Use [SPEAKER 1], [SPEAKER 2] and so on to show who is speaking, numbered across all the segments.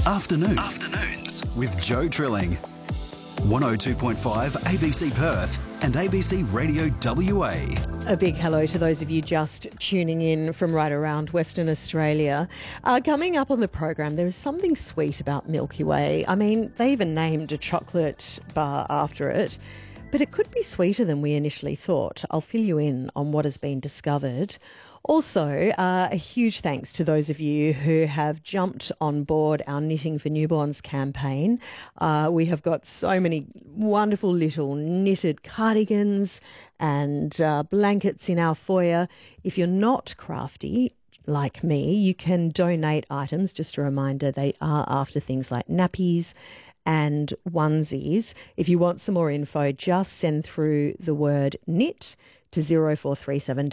[SPEAKER 1] Afternoons with Joe Trilling. 102.5 ABC Perth and ABC Radio WA.
[SPEAKER 2] A big hello to those of you just tuning in from right around Western Australia. Coming up on the program, there is something sweet about Milky Way. I mean, they even named a chocolate bar after it. But it could be sweeter than we initially thought. I'll fill you in on what has been discovered. Also, a huge thanks to those of you who have jumped on board our Knitting for Newborns campaign. We have got so many wonderful little knitted cardigans and blankets in our foyer. If you're not crafty like me, you can donate items. Just a reminder, they are after things like nappies and onesies. If you want some more info, just send through the word knit to 0437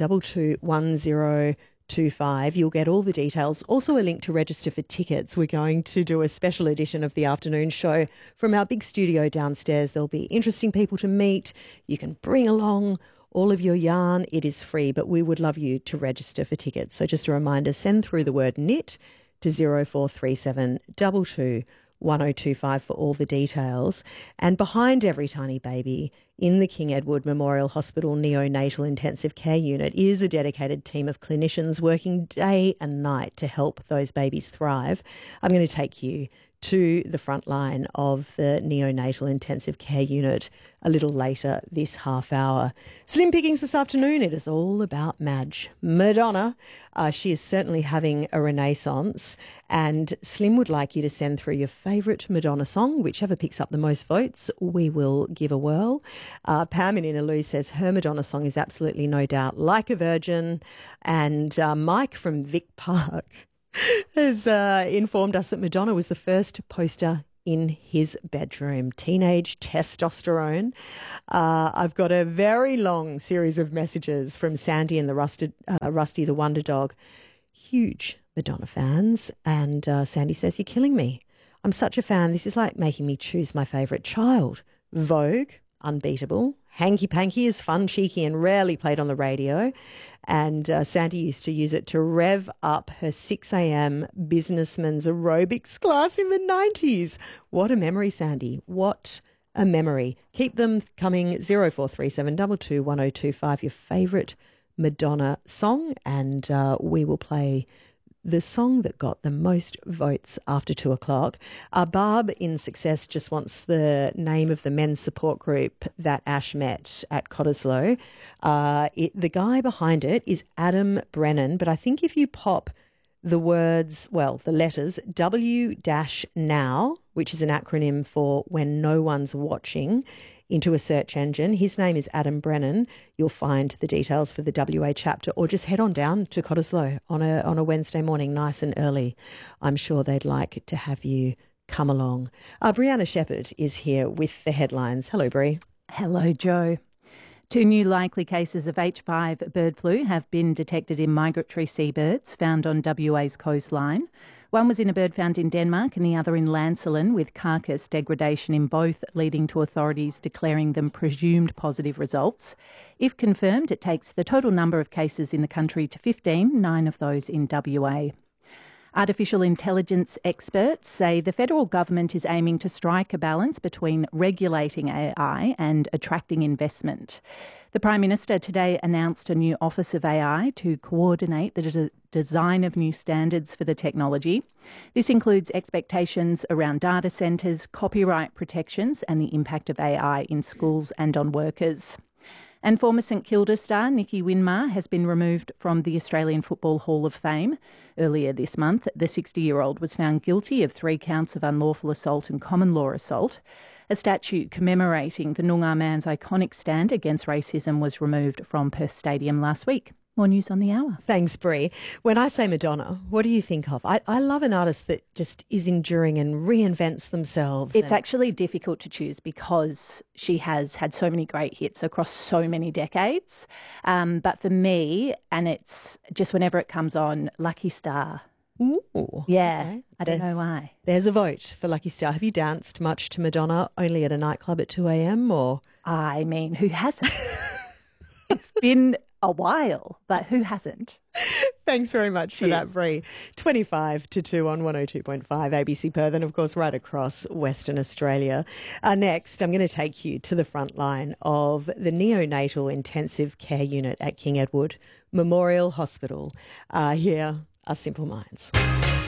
[SPEAKER 2] 221025. You'll get all the details. Also a link to register for tickets. We're going to do a special edition of the afternoon show from our big studio downstairs. There'll be interesting people to meet. You can bring along all of your yarn. It is free, but we would love you to register for tickets. So just a reminder, send through the word knit to 0437 221025 for all the details. And behind every tiny baby in the King Edward Memorial Hospital Neonatal Intensive Care Unit is a dedicated team of clinicians working day and night to help those babies thrive. I'm going to take you to the front line of the Neonatal Intensive Care Unit a little later this half hour. Slim pickings this afternoon. It is all about Madge. Madonna, she is certainly having a renaissance, and Slim would like you to send through your favourite Madonna song. Whichever picks up the most votes, we will give a whirl. Pam in Inaloo says her Madonna song is absolutely no doubt Like a Virgin, and Mike from Vic Park has informed us that Madonna was the first poster in his bedroom. Teenage testosterone. I've got a very long series of messages from Sandy and the Rusty the Wonder Dog. Huge Madonna fans. And Sandy says, "You're killing me. I'm such a fan. This is like making me choose my favourite child." Vogue, unbeatable. Hanky Panky is fun, cheeky and rarely played on the radio. And Sandy used to use it to rev up her 6 a.m. businessman's aerobics class in the 90s. What a memory, Sandy. What a memory. Keep them coming. 0437 221025, your favourite Madonna song, and we will play the song that got the most votes after 2 o'clock. Barb in Success just wants the name of the men's support group that Ash met at Cottesloe. The guy behind it is Adam Brennan, but I think if you pop the words, well, the letters W-Now, which is an acronym for when no one's watching, into a search engine. His name is Adam Brennan. You'll find the details for the WA chapter, or just head on down to Cottesloe on a Wednesday morning, nice and early. I'm sure they'd like to have you come along. Brianna Shepherd is here with the headlines. Hello, Bri.
[SPEAKER 3] Hello, Joe. 2 new likely cases of H5 bird flu have been detected in migratory seabirds found on WA's coastline. One was in a bird found in Denmark and the other in Lancelin, with carcass degradation in both, leading to authorities declaring them presumed positive results. If confirmed, it takes the total number of cases in the country to 15, 9 of those in WA. Artificial intelligence experts say the federal government is aiming to strike a balance between regulating AI and attracting investment. The Prime Minister today announced a new Office of AI to coordinate the design of new standards for the technology. This includes expectations around data centres, copyright protections and the impact of AI in schools and on workers. And former St Kilda star Nicky Winmar has been removed from the Australian Football Hall of Fame. Earlier this month, the 60-year-old was found guilty of 3 counts of unlawful assault and common law assault. A statue commemorating the Noongar man's iconic stand against racism was removed from Perth Stadium last week. More news on the hour.
[SPEAKER 2] Thanks, Bri. When I say Madonna, what do you think of? I love an artist that just is enduring and reinvents themselves.
[SPEAKER 3] It's actually difficult to choose because she has had so many great hits across so many decades. But for me, and it's just whenever it comes on, Lucky Star.
[SPEAKER 2] Ooh,
[SPEAKER 3] yeah,
[SPEAKER 2] okay.
[SPEAKER 3] I don't know why.
[SPEAKER 2] There's a vote for Lucky Star. Have you danced much to Madonna only at a nightclub at 2 a.m. or?
[SPEAKER 3] I mean, who hasn't? It's been a while, but who hasn't?
[SPEAKER 2] Thanks very much for that, Bree. 25 to 2 on 102.5 ABC Perth and, of course, right across Western Australia. Next, I'm going to take you to the front line of the neonatal intensive care unit at King Edward Memorial Hospital. Here are Simple Minds.